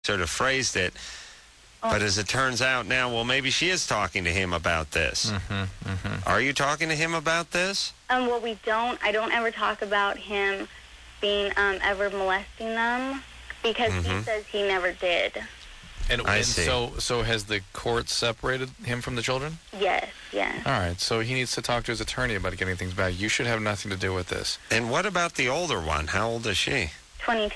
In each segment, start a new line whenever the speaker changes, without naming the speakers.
sort of phrased it. But as it turns out now, well, maybe she is talking to him about this. Are you talking to him about this?
Well, we don't. I don't ever talk about him being ever molesting them because he says he never did.
And so has the court separated him from the children?
Yes.
All right, so he needs to talk to his attorney about getting things back. You should have nothing to do with this.
And what about the older one? How old is she?
22.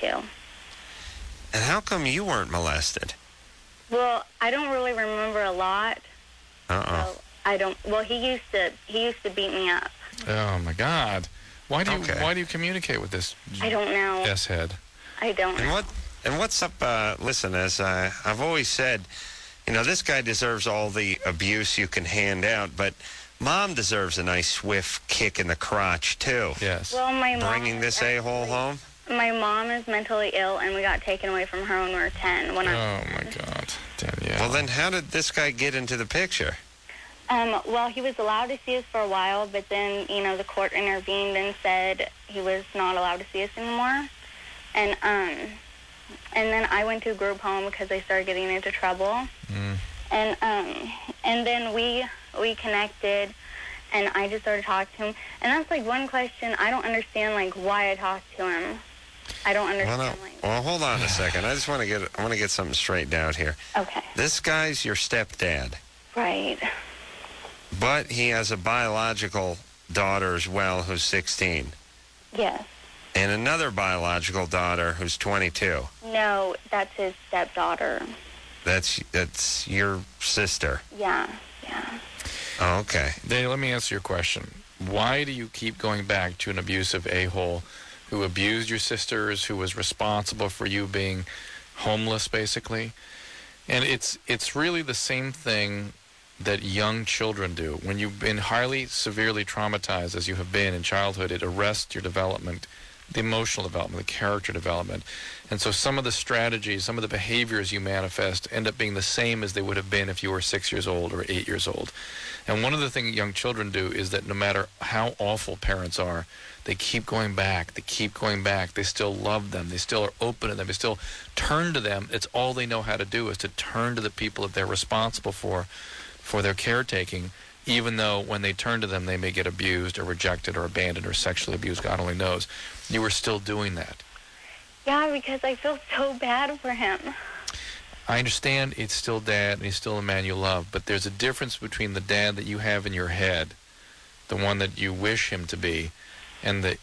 And how come you weren't molested?
Well, I don't really remember a lot. So I don't. Well, he used to beat me up.
Oh my God! Why do you communicate with this?
I don't know.
S-head.
I don't know.
And what's up? Listen, as I've always said, this guy deserves all the abuse you can hand out, but Mom deserves a nice swift kick in the crotch too.
Yes.
Well, my mom
bringing this a-hole home.
My mom is mentally ill, and we got taken away from her when we were 10.
Oh, my God. Danielle.
Well, then how did this guy get into the picture?
Well, he was allowed to see us for a while, but then, the court intervened and said he was not allowed to see us anymore. And then I went to a group home because I started getting into trouble. And then we connected, and I just started talking to him. And that's, one question. I don't understand, why I talked to him. I don't understand.
Well, hold on a second. I just want to get something straightened out here.
Okay.
This guy's your stepdad.
Right.
But he has a biological daughter as well who's 16.
Yes.
And another biological daughter who's 22.
No, that's his stepdaughter.
That's your sister.
Yeah.
Oh, okay.
Daniel, let me answer your question. Why do you keep going back to an abusive a-hole who abused your sisters, who was responsible for you being homeless, basically? And it's really the same thing that young children do. When you've been highly, severely traumatized, as you have been in childhood, it arrests your development, the emotional development, the character development. And so some of the strategies, some of the behaviors you manifest end up being the same as they would have been if you were 6 years old or 8 years old. And one of the things young children do is that no matter how awful parents are, they keep going back. They keep going back. They still love them. They still are open to them. They still turn to them. It's all they know how to do is to turn to the people that they're responsible for their caretaking, even though when they turn to them, they may get abused or rejected or abandoned or sexually abused. God only knows. You were still doing that.
Yeah, because I feel so bad for him.
I understand it's still dad and he's still a man you love, but there's a difference between the dad that you have in your head, the one that you wish him to be, and the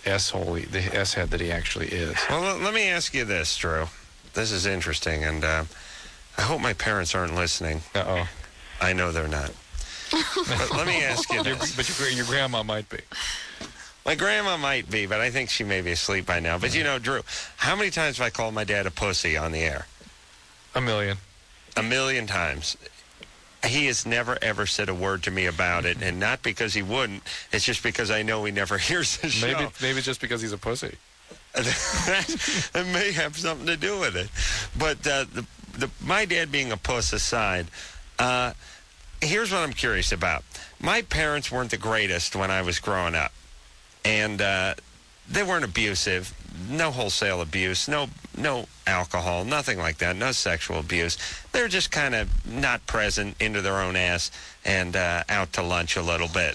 S-head that he actually is.
Well, let me ask you this, Drew. This is interesting, and I hope my parents aren't listening.
Uh-oh.
I know they're not. But let me ask you this.
But your grandma might be.
My grandma might be, but I think she may be asleep by now. But, Drew, how many times have I called my dad a pussy on the air?
1 million.
1 million times. He has never, ever said a word to me about it, and not because he wouldn't. It's just because I know he never hears the show.
Maybe it's just because he's a pussy.
That may have something to do with it. But my dad being a puss aside, here's what I'm curious about. My parents weren't the greatest when I was growing up. And they weren't abusive. No wholesale abuse. No alcohol. Nothing like that. No sexual abuse. They're just kind of not present, into their own ass, and out to lunch a little bit.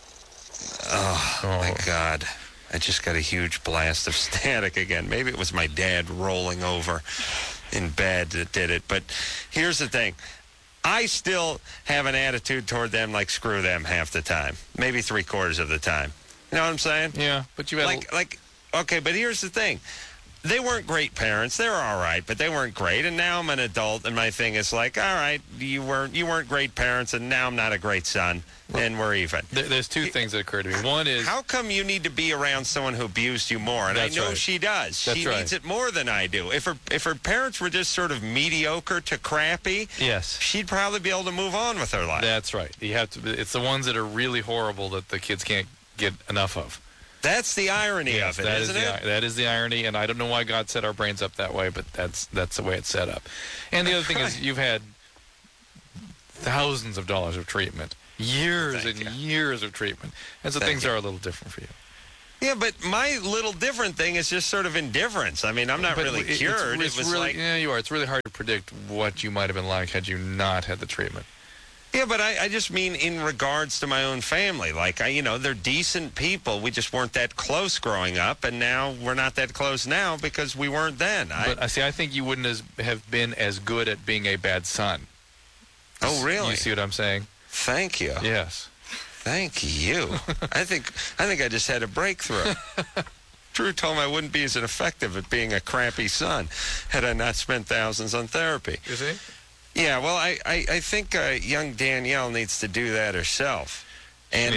Oh, my God. I just got a huge blast of static again. Maybe it was my dad rolling over in bed that did it. But here's the thing. I still have an attitude toward them like screw them half the time. Maybe 3/4 of the time. You know what I'm saying?
Yeah, but you had...
Okay, but here's the thing. They weren't great parents. They were all right, but they weren't great. And now I'm an adult, and my thing is like, all right, you weren't great parents, and now I'm not a great son, and we're even.
There's two things that occur to me. One is...
How come you need to be around someone who abused you more? And I know she does. She needs it more than I do. If her parents were just sort of mediocre to crappy,
yes,
she'd probably be able to move on with her life.
That's right. You have to. It's the ones that are really horrible that the kids can't get enough of.
That's the irony of it, isn't it?
That is the irony, and I don't know why God set our brains up that way, but that's the way it's set up. And the other thing is you've had thousands of dollars of treatment, years and years of treatment, and so things are a little different for you.
Yeah, but my little different thing is just sort of indifference. I mean, I'm not really cured.
It's
it was
really,
like,
yeah, you are. It's really hard to predict what you might have been like had you not had the treatment.
yeah, but I just mean in regards to my own family. Like, they're decent people. We just weren't that close growing up, and now we're not that close now because we weren't then.
But I think you wouldn't have been as good at being a bad son.
Oh, really?
You see what I'm saying?
Thank you.
Yes.
Thank you. I think I just had a breakthrough. Drew told me I wouldn't be as effective at being a crappy son had I not spent thousands on therapy.
You see?
Yeah, well, I think young Danielle needs to do that herself. And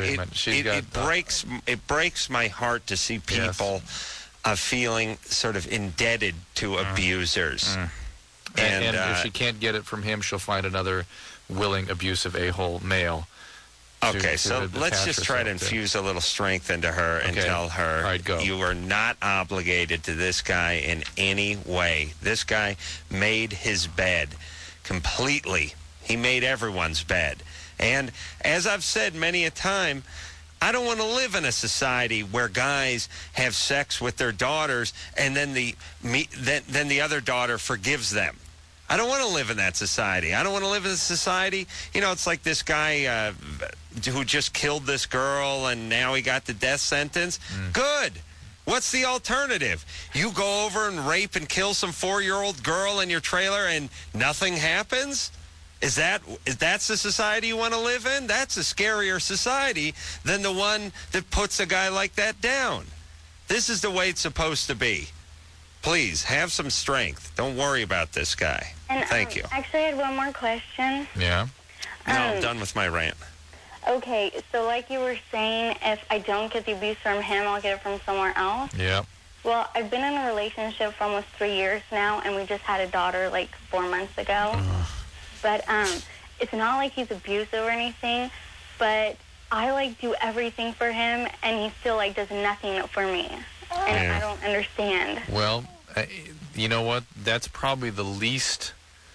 it breaks my heart to see people feeling sort of indebted to abusers.
And if she can't get it from him, she'll find another willing, abusive a-hole male.
Okay, so let's just try to infuse a little strength into her and tell her,
all right, go.
You are not obligated to this guy in any way. This guy made his bed completely. He made everyone's bed. And as I've said many a time, I don't want to live in a society where guys have sex with their daughters and then the other daughter forgives them. I don't want to live in that society. I don't want to live in a society, it's like this guy who just killed this girl and now he got the death sentence. Good. What's the alternative? You go over and rape and kill some 4-year-old girl in your trailer and nothing happens? That's the society you want to live in? That's a scarier society than the one that puts a guy like that down. This is the way it's supposed to be. Please, have some strength. Don't worry about this guy.
And,
Thank you.
Actually, I had one more question.
Yeah?
No, I'm done with my rant.
Okay, so like you were saying, if I don't get the abuse from him, I'll get it from somewhere else.
Yeah.
Well, I've been in a relationship for almost 3 years now, and we just had a daughter like 4 months ago. But it's not like he's abusive or anything, but I do everything for him, and he still does nothing for me. And I don't understand.
Well, you know what? That's probably the least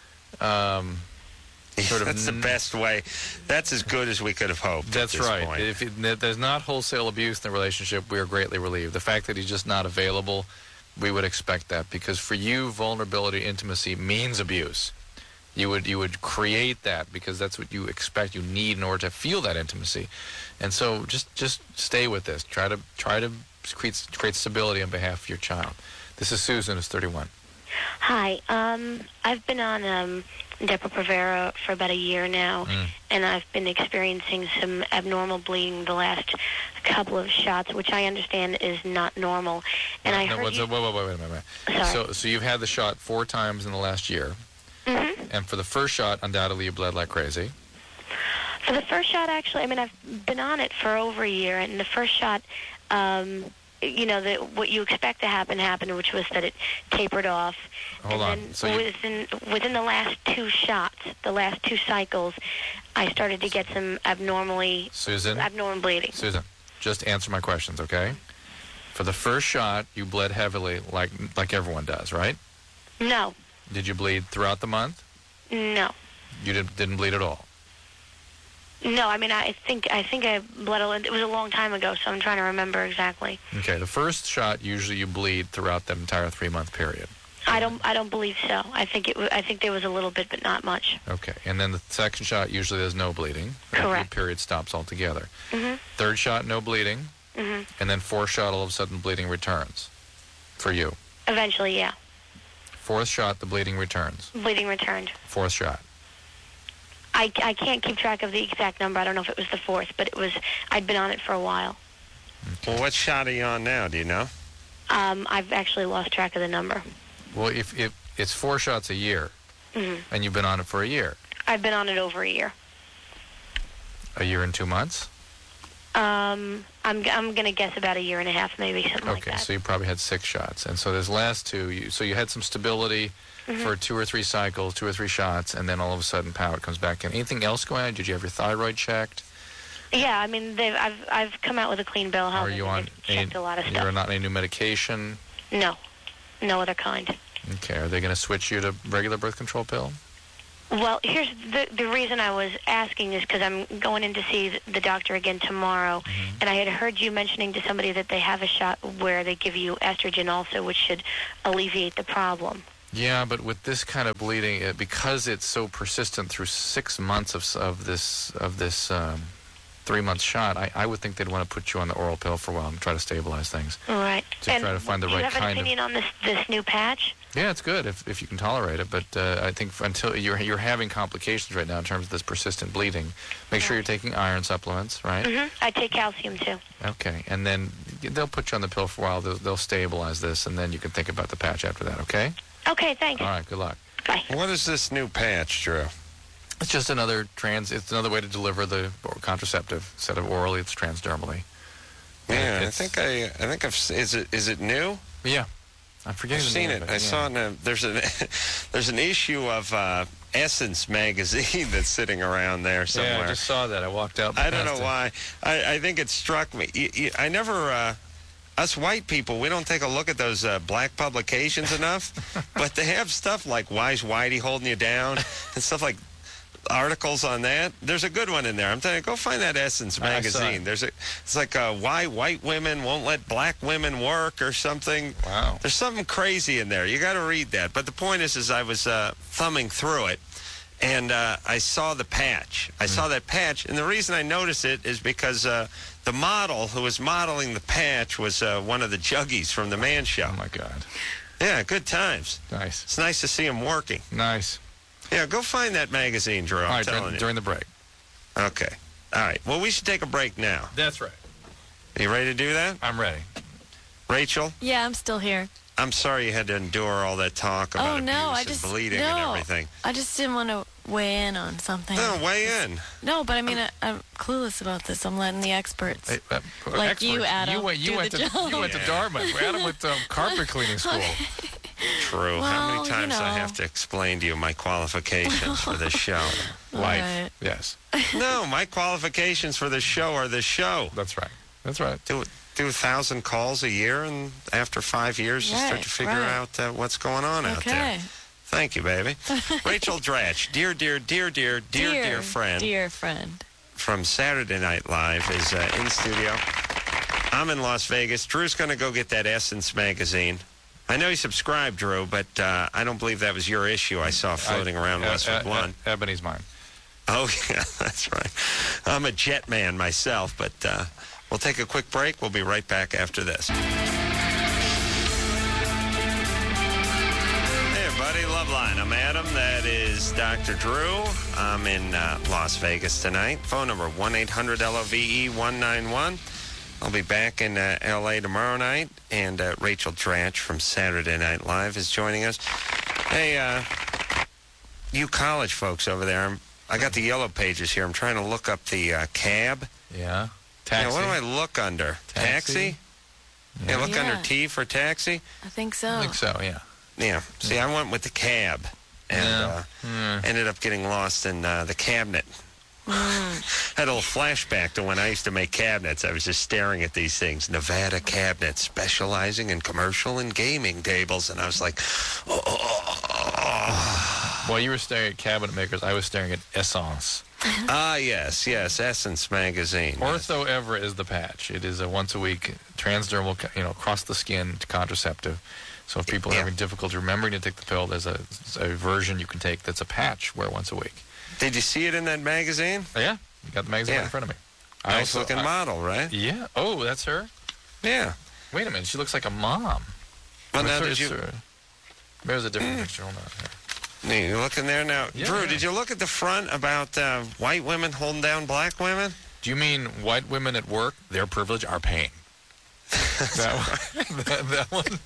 That's the best way. That's as good as we could have hoped.
That's
at this
right.
point.
If there's not wholesale abuse in the relationship, we are greatly relieved. The fact that he's just not available, we would expect that, because for you, vulnerability, intimacy means abuse. You would create that because that's what you expect, you need in order to feel that intimacy. And so just stay with this. Try to create stability on behalf of your child. This is Susan, who's 31.
Hi. I've been on Depo-Provera for about a year now, and I've been experiencing some abnormal bleeding the last couple of shots, which I understand is not normal. And I heard
wait a minute.
Sorry.
So you've had the shot 4 times in the last year, and for the first shot, undoubtedly you bled like crazy.
For the first shot, actually, I've been on it for over a year, and the first shot, what you expect to happen happened, which was that it tapered off.
Hold on.
Then
So
within the last 2 shots, the last 2 cycles, I started to get some abnormal bleeding.
Susan, just answer my questions, okay? For the first shot, you bled heavily, like everyone does, right?
No.
Did you bleed throughout the month?
No.
You didn't bleed at all?
No, I think I bled a little. It was a long time ago, so I'm trying to remember exactly.
Okay, the first shot, usually you bleed throughout that entire 3-month period.
I don't believe so. I think there was a little bit, but not much.
Okay, and then the second shot, usually there's no bleeding.
Correct.
The period stops altogether.
Mm-hmm.
Third shot, no bleeding.
Mm-hmm.
And then fourth shot, all of a sudden, bleeding returns for you.
Eventually, yeah.
Fourth shot, the bleeding returns.
Bleeding returned.
Fourth shot.
I can't keep track of the exact number. I don't know if it was the 4th, but I'd been on it for a while.
Okay. Well, what shot are you on now? Do you know?
I've actually lost track of the number.
Well, if it's 4 shots a year, and you've been on it for a year.
I've been on it over a year.
A year and 2 months?
I'm going to guess about a year and a half, maybe, something like that.
Okay, so you probably had 6 shots. And so those last 2, so you had some stability for 2 or 3 cycles, 2 or 3 shots, and then all of a sudden, pow, it comes back in. Anything else going on? Did you have your thyroid checked?
Yeah, I've come out with a clean bill of health.
Are you on
checked a lot of stuff.
You're not on any new medication?
No other kind.
Okay, are they going to switch you to regular birth control pill?
Well, here's the reason I was asking is because I'm going in to see the doctor again tomorrow, and I had heard you mentioning to somebody that they have a shot where they give you estrogen also, which should alleviate the problem.
Yeah, but with this kind of bleeding, because it's so persistent through 6 months of this 3-month shot, I would think they'd want to put you on the oral pill for a while and try to stabilize things.
All right.
To try to find the right kind of...
Do you have an opinion on this new patch?
Yeah, it's good if you can tolerate it, but I think until you're having complications right now in terms of this persistent bleeding, make sure you're taking iron supplements, right?
Mm-hmm. I take calcium too.
Okay, and then they'll put you on the pill for a while. They'll stabilize this, and then you can think about the patch after that. Okay?
Okay, thank you.
All right, good luck.
Bye.
What is this new patch, Drew?
It's just another it's another way to deliver the contraceptive. Instead of orally, it's transdermally.
Yeah, I think I've. Is it new?
Yeah, I'm forgetting.
I've
the
seen
name
it.
of
I saw it. There's an issue of Essence magazine that's sitting around there somewhere.
Yeah, I just saw that. I walked out.
I don't know why. I think it struck me. I never. Us white people, we don't take a look at those black publications enough, but they have stuff like "Why's Whitey Holding You Down" and stuff like. Articles on that. There's a good one in there. I'm telling you, go find that Essence magazine. It's like why white women won't let black women work or something.
Wow.
There's something crazy in there. You got to read that. But the point is I was thumbing through it, and I saw the patch. I saw that patch, and the reason I noticed it is because the model who was modeling the patch was one of the Juggies from the Man Show.
Oh my God.
Yeah, good times.
Nice.
It's nice to see him working.
Nice.
Yeah, go find that magazine, Drew. I'm telling you.
During the break.
Okay. All right. Well, we should take a break now.
That's right.
Are you ready to do that?
I'm ready.
Rachel?
Yeah, I'm still here.
I'm sorry you had to endure all that talk about abuse and bleeding and everything.
I just didn't want to weigh in on something.
No, weigh in.
No, but I mean, I'm clueless about this. I'm letting the experts, like you, Adam,
you went to Dartmouth. Adam went to carpet cleaning school.
True.
Well,
how many times
you know.
I have to explain to you my qualifications for this show?
Life.
Right.
Yes.
No, my qualifications for this show are this show.
That's right. That's right.
Do 1,000 calls a year, and after 5 years, you start to figure out what's going on out there. Thank you, baby. Rachel Dratch, dear friend.
Dear friend.
From Saturday Night Live is in studio. I'm in Las Vegas. Drew's going to go get that Essence magazine. I know you subscribed, Drew, but I don't believe that was your issue I saw floating around Westwood One.
Ebony's mine.
Oh, yeah, that's right. I'm a jet man myself, but we'll take a quick break. We'll be right back after this. Hey, everybody, Loveline. I'm Adam. That is Dr. Drew. I'm in Las Vegas tonight. Phone number 1-800-LOVE-191. I'll be back in L.A. tomorrow night, and Rachel Dratch from Saturday Night Live is joining us. Hey, you college folks over there, I got the yellow pages here. I'm trying to look up the cab.
Yeah. Taxi.
Yeah, what do I look under? Taxi? Yeah, look under T for taxi?
I think so.
I think so, yeah.
Yeah. See, I went with the cab, and ended up getting lost in the cabinet. Had a little flashback to when I used to make cabinets. I was just staring at these things. Nevada cabinets, specializing in commercial and gaming tables. And I was like,
While you were staring at cabinet makers, I was staring at Essence.
Yes, Essence magazine.
Ortho Evra is the patch. It is a once-a-week transdermal, across the skin contraceptive. So if people are having difficulty remembering to take the pill, there's a version you can take that's a patch, wear once a week.
Did you see it in that magazine?
Oh, yeah. You got the magazine right in front of me.
Nice looking model, right?
Yeah. Oh, that's her?
Yeah.
Wait a minute. She looks like a mom.
Well, now did you...
There's a different picture. Hold on here.
You looking there now?
Yeah,
Drew, did you look at the front about white women holding down black women?
Do you mean white women at work, their privilege, our pain? that one.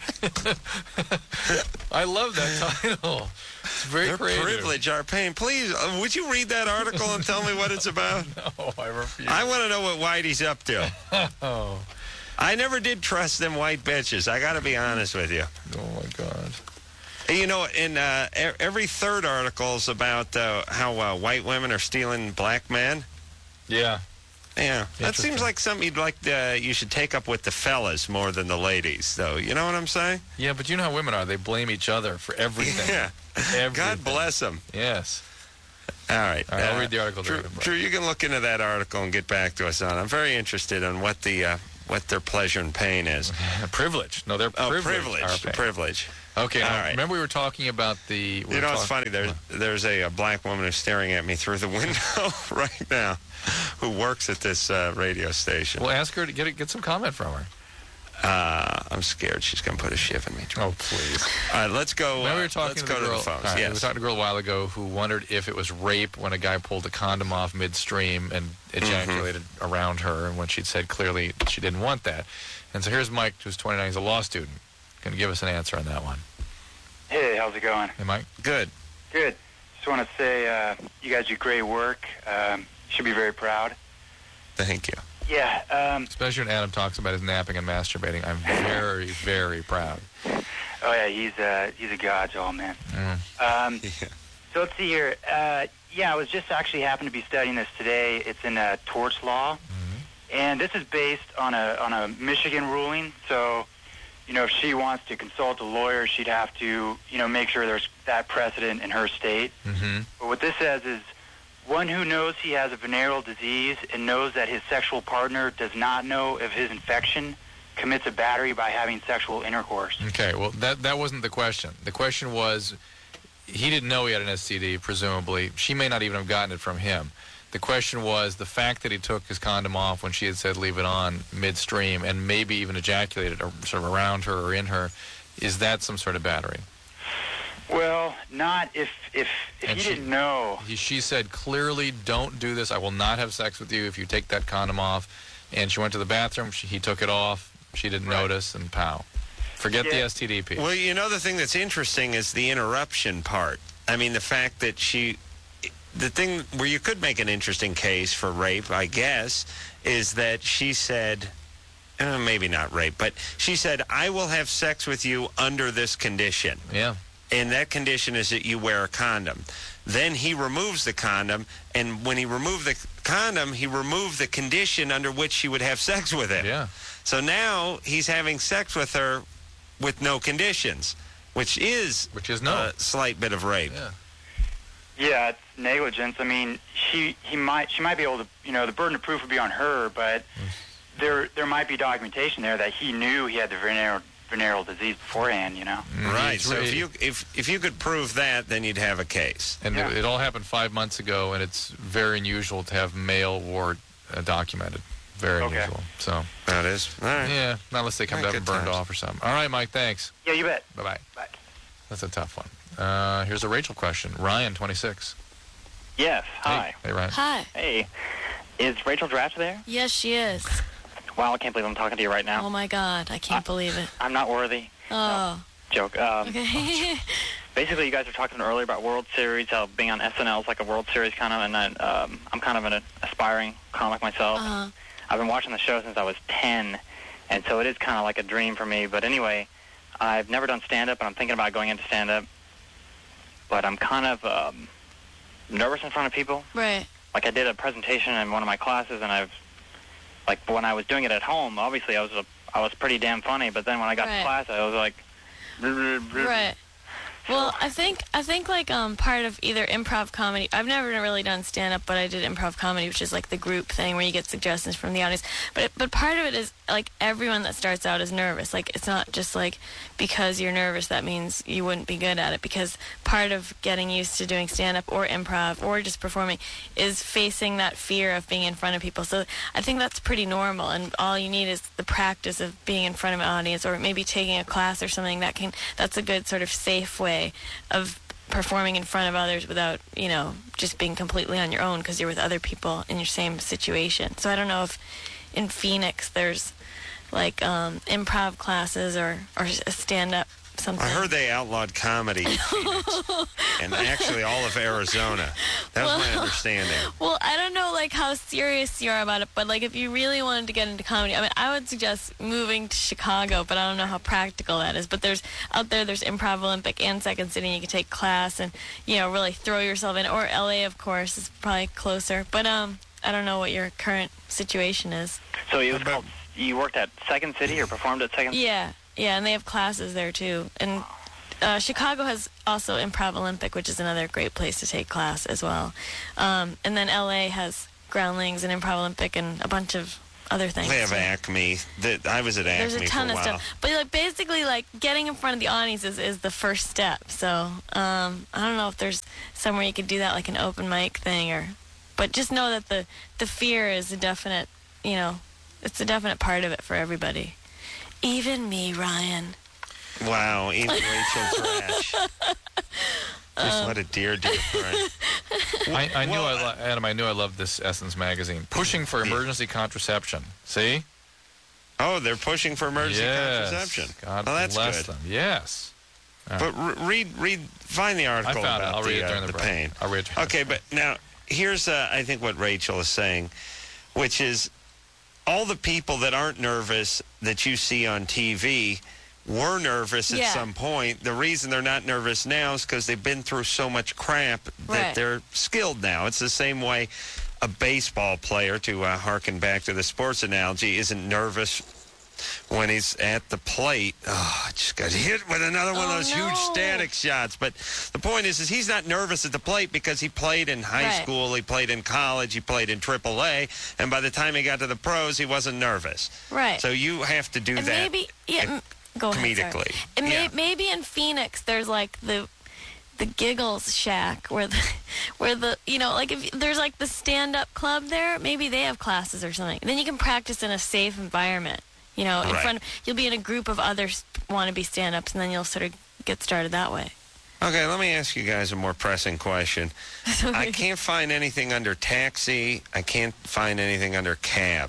I love that title. It's very
Their
creative.
privilege, our pain. Please, would you read that article and tell me what it's about?
No, I refuse.
I want to know what Whitey's up to.
Oh.
I never did trust them white bitches. I got to be honest with you.
Oh, my God.
You know, in every third article is about how white women are stealing black men.
Yeah.
Yeah, that seems like something you should take up with the fellas more than the ladies, though. You know what I'm saying?
Yeah, but you know how women are. They blame each other for everything.
Yeah.
Everything.
God bless them.
Yes.
All right.
I'll read the article.
Drew, you can look into that article and get back to us on it. I'm very interested in what their pleasure and pain is.
Privilege. No, they're
Privilege.
Okay, now,
right.
Remember we were talking about the...
It's funny. There's a black woman who's staring at me through the window right now who works at this radio station.
Well, ask her to get some comment from her.
I'm scared she's going to put a shiv in me.
Oh, please.
All right, let's go.
We were talking
let's go to the phones.
Right,
yes.
We were talking to a girl a while ago who wondered if it was rape when a guy pulled the condom off midstream and ejaculated around her, and when she'd said clearly she didn't want that. And so here's Mike, who's 29. He's a law student. Going to give us an answer on that one.
Hey, how's it going?
Hey, Mike.
Good.
Good. Just want to say you guys do great work. Should be very proud.
Thank you.
Yeah.
Especially when Adam talks about his napping and masturbating. I'm very, very proud.
Oh, yeah, he's a god's man. So let's see here. I was just actually happened to be studying this today. It's in torts law. And this is based on a Michigan ruling. So, if she wants to consult a lawyer, she'd have to, make sure there's that precedent in her state. But what this says is, one who knows he has a venereal disease and knows that his sexual partner does not know of his infection commits a battery by having sexual intercourse.
Okay, well, that wasn't the question. The question was, he didn't know he had an STD, presumably. She may not even have gotten it from him. The question was the fact that he took his condom off when she had said leave it on midstream and maybe even ejaculated sort of around her or in her, is that some sort of battery?
Well, not if he didn't know.
She said clearly, don't do this. I will not have sex with you if you take that condom off. And she went to the bathroom. He took it off. She didn't notice, and pow. Forget the STD piece.
Well, the thing that's interesting is the interruption part. I mean, the fact that the thing where you could make an interesting case for rape, I guess, is that she said, maybe not rape, but she said, I will have sex with you under this condition.
Yeah.
And that condition is that you wear a condom. Then he removes the condom, and when he removed the condom, he removed the condition under which she would have sex with him.
Yeah.
So now he's having sex with her with no conditions, which is a slight bit of rape.
Yeah.
Yeah, it's negligence. I mean, she might be able to, the burden of proof would be on her, but there might be documentation there that he knew he had the venereal disease beforehand,
Right. So if you could prove that, then you'd have a case.
And it all happened 5 months ago, and it's very unusual to have male ward documented. Very unusual. So
that is. All right.
Yeah, not unless they come down and burned off or something. All right, Mike, thanks.
Yeah, you bet.
Bye-bye.
Bye.
That's a tough one. Here's a Rachel question. Ryan, 26.
Yes, hi.
Hey, Ryan.
Hi.
Hey, is Rachel Dratch there?
Yes, she is.
Wow, I can't believe I'm talking to you right now.
Oh, my God. I can't believe it.
I'm not worthy.
Oh.
No, joke.
Okay.
Basically, you guys were talking earlier about World Series, how being on SNL is like a World Series kind of, and I'm kind of an aspiring comic myself.
Uh-huh.
I've been watching the show since I was 10, and so it is kind of like a dream for me. But anyway, I've never done stand-up, and I'm thinking about going into stand-up. But I'm kind of nervous in front of people.
Right.
Like I did a presentation in one of my classes, and when I was doing it at home, obviously I was pretty damn funny. But then when I got to class, I was like,
right. Well, I think like part of either improv comedy. I've never really done stand up, but I did improv comedy, which is like the group thing where you get suggestions from the audience. But part of it is like everyone that starts out is nervous. Like it's not just like because you're nervous that means you wouldn't be good at it. Because part of getting used to doing stand up or improv or just performing is facing that fear of being in front of people. So I think that's pretty normal, and all you need is the practice of being in front of an audience, or maybe taking a class or something that's a good sort of safe way of performing in front of others without, just being completely on your own because you're with other people in your same situation. So I don't know if in Phoenix there's like improv classes or a stand-up something.
I heard they outlawed comedy in Phoenix, and actually all of Arizona. That was my understanding.
Well, I don't know like how serious you are about it, but like if you really wanted to get into comedy, I mean, I would suggest moving to Chicago, but I don't know how practical that is. But there's Improv Olympic and Second City. You can take class and really throw yourself in. Or LA, of course, is probably closer. But I don't know what your current situation is.
So it was called. You worked at Second City or performed at Second City?
Yeah, and they have classes there too. And Chicago has also Improv Olympic, which is another great place to take class as well. And then LA has Groundlings and Improv Olympic and a bunch of other things.
They have Acme. I was at Acme
There's a ton
for a
of
while.
stuff. But basically, getting in front of the audience is the first step. So I don't know if there's somewhere you could do that, like an open mic thing, but just know that the fear is a definite, it's a definite part of it for everybody. Even me, Ryan.
Wow, even Rachel Trash. Just what a dear friend.
Adam, I knew I loved this Essence magazine. Pushing for emergency contraception. See?
Oh, they're pushing for emergency contraception.
God
that's
bless
good.
them. Yes.
But find the article
I found
about
it. I'll read it during the break.
pain.
I'll read it.
Okay, but now here's I think what Rachel is saying, which is all the people that aren't nervous that you see on TV were nervous at some point. The reason they're not nervous now is because they've been through so much crap that they're skilled now. It's the same way a baseball player, to harken back to the sports analogy, isn't nervous when he's at the plate. Oh, I just got hit with another one of those huge static shots. But the point is he's not nervous at the plate because he played in high school, he played in college, he played in AAA, and by the time he got to the pros, he wasn't nervous.
Right.
So you have to do that.
Maybe, go ahead,
comedically.
Maybe in Phoenix there's like the Giggles Shack where the if there's like the stand-up club there, maybe they have classes or something. Then you can practice in a safe environment. In front you'll be in a group of other wannabe stand-ups, and then you'll sort of get started that way.
Okay, let me ask you guys a more pressing question. I can't find anything under taxi. I can't find anything under cab.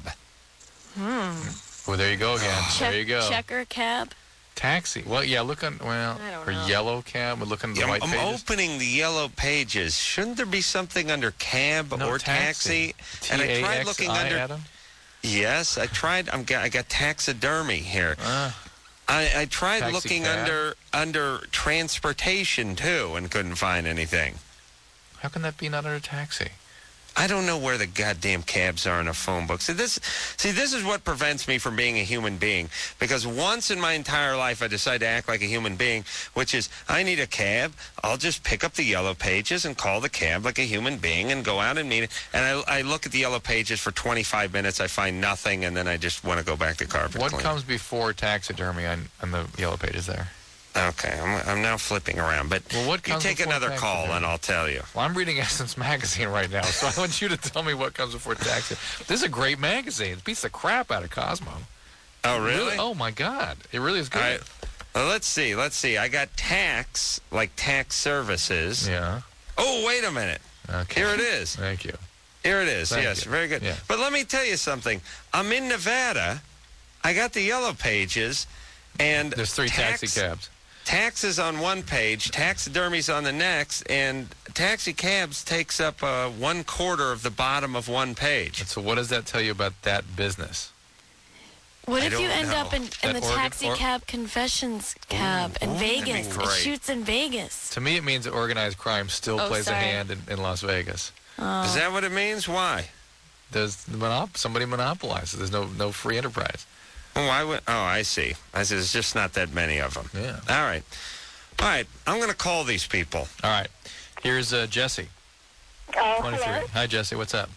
Well, there you go again. There you go.
Checker cab.
Taxi. Well, yeah, or yellow cab. We're looking at the white pages.
I'm opening the yellow pages. Shouldn't there be something under cab or taxi?
And I tried looking under. Adam?
Yes, I tried. I got taxidermy here. I tried looking under transportation too and couldn't find anything.
How can that be not under taxi?
I don't know where the goddamn cabs are in a phone book. This is what prevents me from being a human being. Because once in my entire life I decided to act like a human being, which is, I need a cab. I'll just pick up the yellow pages and call the cab like a human being and go out and meet it. And I look at the yellow pages for 25 minutes. I find nothing, and then I just want to go back to carpet
What
clean.
comes before taxidermy on the yellow pages there?
Okay, I'm now flipping around, but
what
you take another call and I'll tell you.
Well, I'm reading Essence magazine right now, so I want you to tell me what comes before taxi. This is a great magazine. It beats the crap out of Cosmo.
Oh, really?
Oh, my God. It really is good.
All right. Well, let's see. I got tax, like tax services.
Yeah.
Oh, wait a minute.
Okay.
Here it is.
Thank you.
Here it is.
Thank
yes,
you.
very good.
Yeah.
But let me tell you something. I'm in Nevada. I got the yellow pages, and
there's 3 taxi cabs.
Taxes on one page, taxidermy's on the next, and taxi cabs takes up 1/4 of the bottom of one page.
And so what does that tell you about that business?
What if you end up in the taxi cab confessions cab in Vegas? It shoots in Vegas.
To me, it means that organized crime still plays a hand in Las Vegas.
Oh.
Is that what it means? Why?
There's somebody monopolizes. There's no free enterprise.
Oh, I see. There's just not that many of them.
Yeah.
All right. I'm going to call these people.
All right. Here's Jesse.
Oh,
23.
hello?
Hi, Jesse. What's up?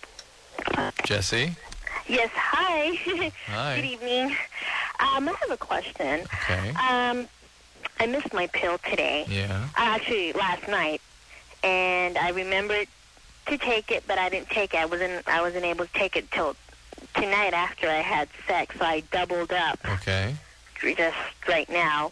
Jesse?
Yes, hi.
Hi.
Good evening. I have a question.
Okay.
I missed my pill today.
Yeah.
Actually, last night. And I remembered to take it, but I didn't take it. I wasn't able to take it till tonight after I had sex, so I doubled up.
Okay.
Just right now.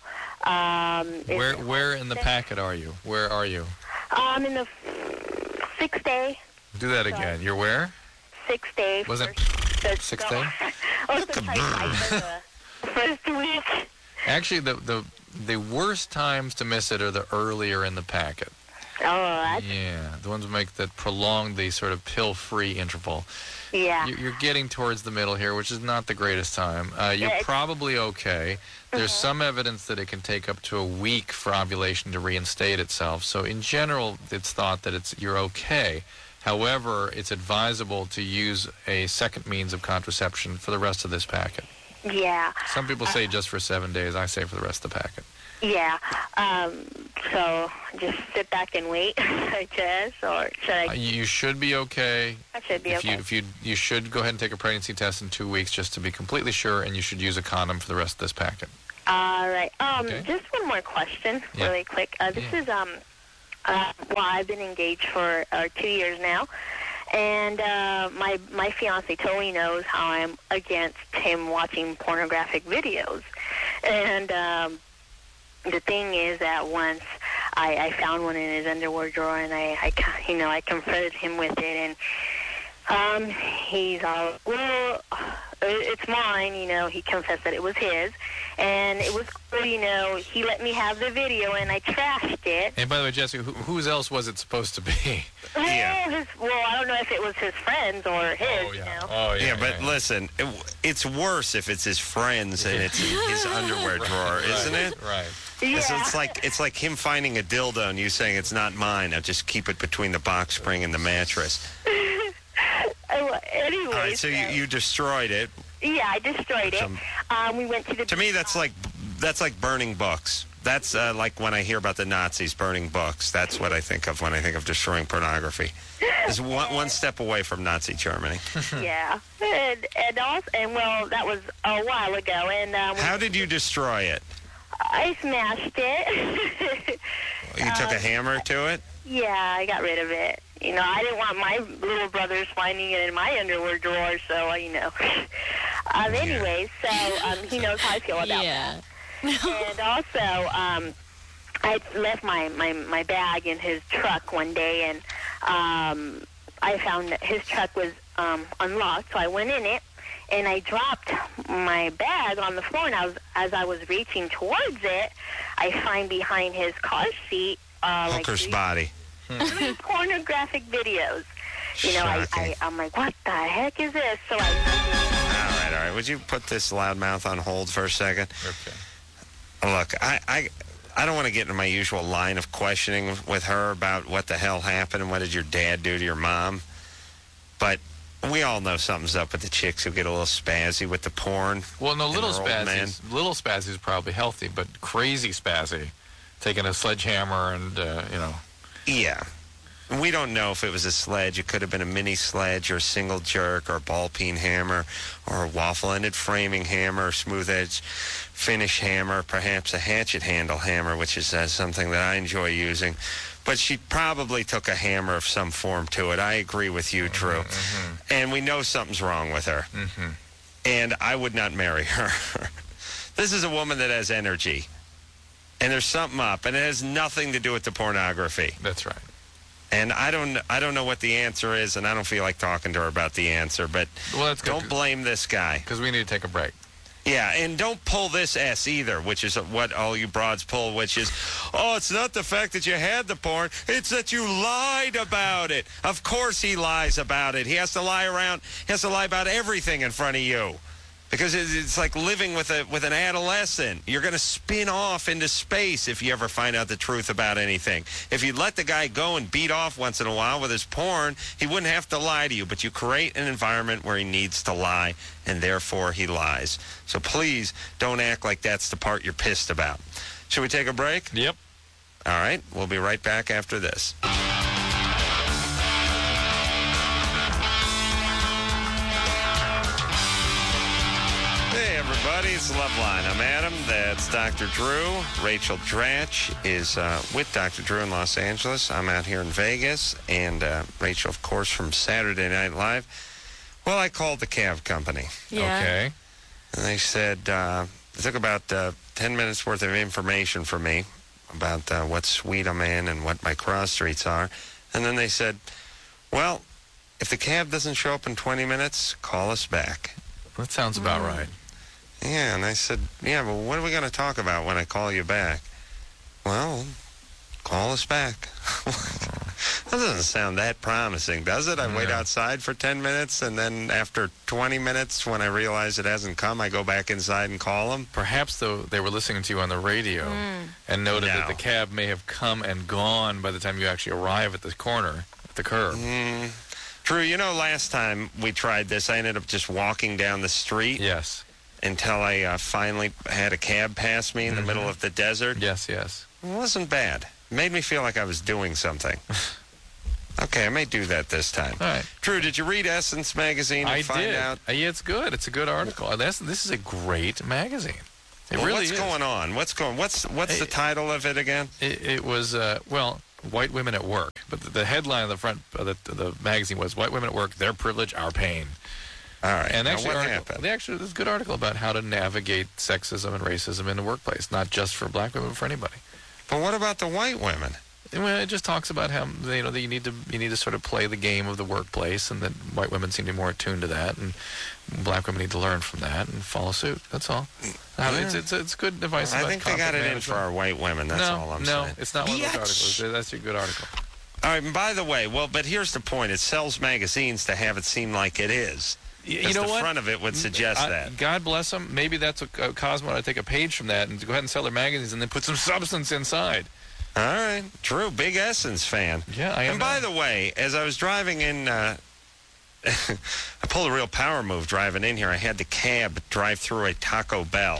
Where in the packet are you? Where are you?
I'm in the 6th day.
Do that again. You're where?
6th day.
Was it 6th day?
Oh, it's the first week.
Actually, the worst times to miss it are the earlier in the packet.
Oh,
yeah, the ones that make that prolong the sort of pill-free interval.
Yeah.
You're getting towards the middle here, which is not the greatest time. You're probably okay. There's some evidence that it can take up to a week for ovulation to reinstate itself. So in general, it's thought that you're okay. However, it's advisable to use a second means of contraception for the rest of this packet.
Yeah.
Some people say just for 7 days. I say for the rest of the packet.
Yeah. So just sit back and wait, I guess, or should I?
You should be okay.
I should be okay.
You should go ahead and take a pregnancy test in 2 weeks just to be completely sure, and you should use a condom for the rest of this packet.
All right.
Okay.
Just one more question, really quick. This is well, I've been engaged for 2 years now, and my fiance totally knows how I'm against him watching pornographic videos, and the thing is that once I found one in his underwear drawer, and I confronted him with it, and he's all, well, it's mine, he confessed that it was his, and it was cool, he let me have the video, and I trashed it.
And by the way, Jesse, whose else was it supposed to be?
Well, I don't know if it was his friends or his,
But listen, it's worse if it's his friends and it's in his underwear drawer, isn't it?
Right.
Yeah.
It's like him finding a dildo and you saying it's not mine. I'll just keep it between the box spring and the mattress.
Anyway,
all right, so you destroyed it.
Yeah, I destroyed it. We went to the.
To me, that's like burning books. That's like when I hear about the Nazis burning books. That's what I think of when I think of destroying pornography. It's one step away from Nazi Germany.
Yeah, and well, that was a while ago. And
how did you destroy it?
I smashed it.
You took a hammer to it?
Yeah, I got rid of it. I didn't want my little brothers finding it in my underwear drawer, so, Anyway, so he knows how I feel about that. And also, I left my bag in his truck one day, and I found that his truck was unlocked, so I went in it, and I dropped my bag on the floor, and as I was reaching towards it, I find behind his car seat
hooker's body.
Pornographic videos. I'm like, what the heck is this? So
All right. Would you put this loudmouth on hold for a second?
Okay.
Look, I don't want to get into my usual line of questioning with her about what the hell happened and what did your dad do to your mom. But we all know something's up with the chicks who get a little spazzy with the porn.
Well, no, little spazzy is probably healthy, but crazy spazzy, taking a sledgehammer and,
Yeah. We don't know if it was a sledge. It could have been a mini sledge or a single jerk or a ball peen hammer or a waffle-ended framing hammer or smooth-edge finish hammer, perhaps a hatchet handle hammer, which is something that I enjoy using. But she probably took a hammer of some form to it. I agree with you, Drew.
Mm-hmm.
And we know something's wrong with her.
Mm-hmm.
And I would not marry her. This is a woman that has energy. And there's something up, and it has nothing to do with the pornography.
That's right.
And I don't know what the answer is, and I don't feel like talking to her about the answer. But don't blame this guy.
Because we need to take a break.
Yeah, and don't pull this S either, which is what all you broads pull, which is, it's not the fact that you had the porn, it's that you lied about it. Of course he lies about it. He has to lie about everything in front of you. Because it's like living with an adolescent. You're going to spin off into space if you ever find out the truth about anything. If you let the guy go and beat off once in a while with his porn, he wouldn't have to lie to you. But you create an environment where he needs to lie, and therefore he lies. So please don't act like that's the part you're pissed about. Should we take a break?
Yep.
All right. We'll be right back after this. Everybody, it's Loveline. I'm Adam. That's Dr. Drew. Rachel Dratch is with Dr. Drew in Los Angeles. I'm out here in Vegas. And Rachel, of course, from Saturday Night Live. Well, I called the cab company.
Yeah.
Okay. And they said, it took about 10 minutes worth of information from me about what suite I'm in and what my cross streets are. And then they said, well, if the cab doesn't show up in 20 minutes, call us back.
That sounds about right.
Yeah, and I said, yeah, but what are we going to talk about when I call you back? Well, call us back. That doesn't sound that promising, does it? I wait outside for 10 minutes, and then after 20 minutes, when I realize it hasn't come, I go back inside and call them?
Perhaps, though, they were listening to you on the radio and noted that the cab may have come and gone by the time you actually arrive at the corner, at the curb.
Drew, last time we tried this, I ended up just walking down the street.
Yes.
until I finally had a cab pass me in the middle of the desert.
Yes, yes.
It wasn't bad. It made me feel like I was doing something. Okay, I may do that this time.
All right.
Drew, did you read Essence magazine and find out?
Yeah, it's good. It's a good article. This is a great magazine. It really is.
What's going on? What's the title of it again?
It was White Women at Work. But the headline on the front of the magazine was White Women at Work, Their Privilege, Our Pain.
All right.
And actually,
what happened?
There's a good article about how to navigate sexism and racism in the workplace, not just for black women, but for anybody.
But what about the white women?
Well, it just talks about how that you need to sort of play the game of the workplace, and that white women seem to be more attuned to that, and black women need to learn from that and follow suit. That's all. It's good advice.
I
about
think they got it in for our white women. That's all I'm saying.
No, it's not one of those articles. That's a good article.
All right. And by the way, but here's the point: it sells magazines to have it seem like it is.
You know
the
what?
front of it would suggest that.
God bless them. Maybe that's a Cosmo ought to take a page from that and go ahead and sell their magazines and then put some substance inside.
All right. Drew, big Essence fan.
Yeah, I am.
And by the way, as I was driving in, I pulled a real power move driving in here. I had the cab drive through a Taco Bell.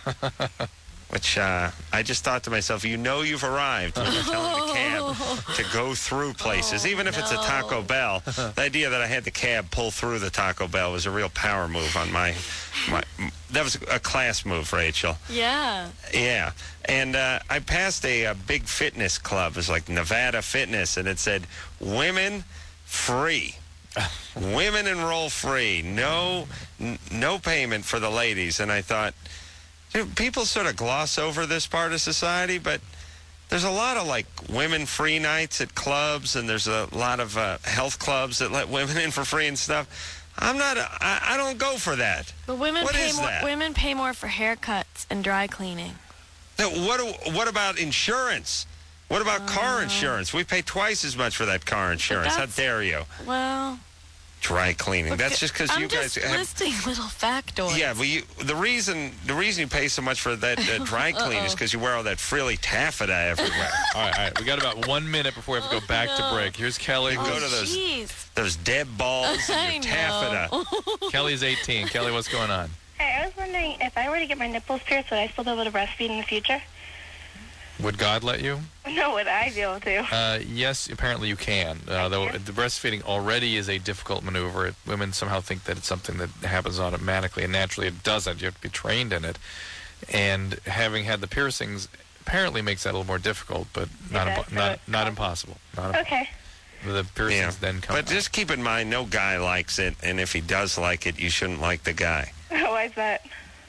Which I just thought to myself, you've arrived when you're telling the cab to go through places. Even if it's a Taco Bell, the idea that I had the cab pull through the Taco Bell was a real power move on my that was a class move, Rachel.
Yeah.
Yeah. And I passed a big fitness club. It was like Nevada Fitness, and it said, women free. Women enroll free. No payment for the ladies. And I thought, people sort of gloss over this part of society, but there's a lot of like women free nights at clubs, and there's a lot of health clubs that let women in for free and stuff. I don't go for that.
But women
What
pay
is
more.
that?
Women pay more for haircuts and dry cleaning.
Now, what about insurance? What about car insurance? We pay twice as much for that car insurance. How dare you?
Well,
dry cleaning. That's just because you guys
I'm just listing little factoids.
Yeah, but the reason you pay so much for that dry clean is because you wear all that frilly taffeta everywhere.
All right. We got about 1 minute before we have to go back to break. Here's Kelly.
Go to those dead balls and your taffeta.
Kelly's 18. Kelly, what's going on?
Hey, I was wondering if I were to get my nipples pierced, would I still be able to breastfeed in the future?
Would God let you?
No, would I be able to?
Yes, apparently you can. Though the breastfeeding already is a difficult maneuver. Women somehow think that it's something that happens automatically, and naturally it doesn't. You have to be trained in it. And having had the piercings apparently makes that a little more difficult, but not impossible.
Okay.
The piercings then come
But
out.
just keep in mind, no guy likes it, and if he does like it, you shouldn't like the guy.
Why is that?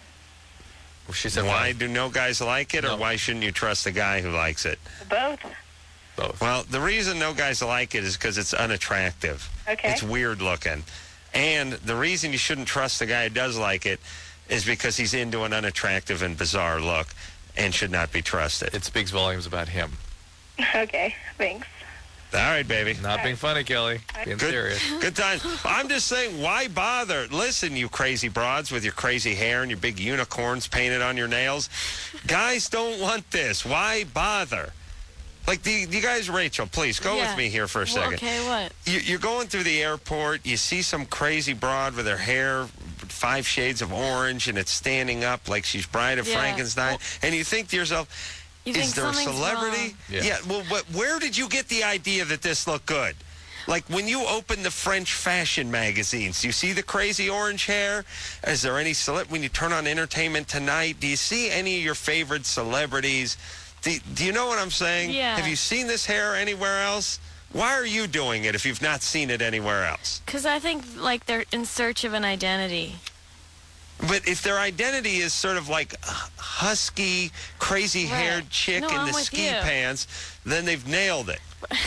She said,
why do no guys like it, or why shouldn't you trust the guy who likes it?
Both.
Well, the reason no guys like it is because it's unattractive.
Okay.
It's weird looking. And the reason you shouldn't trust the guy who does like it is because he's into an unattractive and bizarre look and should not be trusted.
It speaks volumes about him.
Okay, thanks.
All right, baby.
Not being funny, Kelly. Being serious.
Good times. I'm just saying, why bother? Listen, you crazy broads with your crazy hair and your big unicorns painted on your nails. Guys don't want this. Why bother? Like, you guys, Rachel, please, go with me here for a second.
Okay, what?
You're going through the airport. You see some crazy broad with her hair 5 shades of orange, and it's standing up like she's Bride of Frankenstein. And you think to yourself, is there a celebrity?
Yeah.
Well, where did you get the idea that this looked good? Like when you open the French fashion magazines, do you see the crazy orange hair? Is there any when you turn on Entertainment Tonight, do you see any of your favorite celebrities? Do you know what I'm saying?
Yeah.
Have you seen this hair anywhere else? Why are you doing it if you've not seen it anywhere else?
Because I think like they're in search of an identity.
But if their identity is sort of like a husky, crazy-haired chick in the ski pants, then they've nailed it.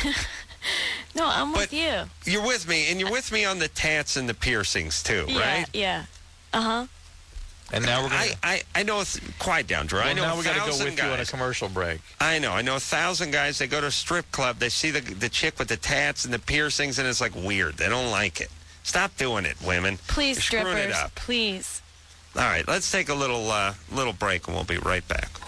No, I'm with you.
You're with me, and you're with me on the tats and the piercings, too, right?
Yeah. Uh-huh.
And now we're going to...
I know... Quiet down, Drew.
Well,
I know
now we got to go
1,000
with
guys.
you on a commercial break.
I know 1,000 guys, they go to a strip club, they see the chick with the tats and the piercings, and it's like weird. They don't like it. Stop doing it, women.
Please,
You're screwing
strippers.
it up.
Please.
All right, let's take a little break, and we'll be right back.